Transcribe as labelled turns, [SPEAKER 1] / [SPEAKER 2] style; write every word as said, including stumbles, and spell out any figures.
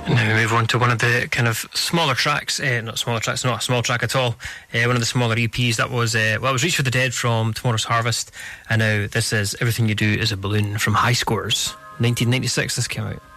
[SPEAKER 1] Now we move on to one of the kind of smaller tracks, uh, not smaller tracks, not a small track at all, uh, one of the smaller E Ps. That was, uh, well, it was Reach for the Dead from Tomorrow's Harvest, and now this is Everything You Do Is a Balloon from High Scores. nineteen ninety-six this came out.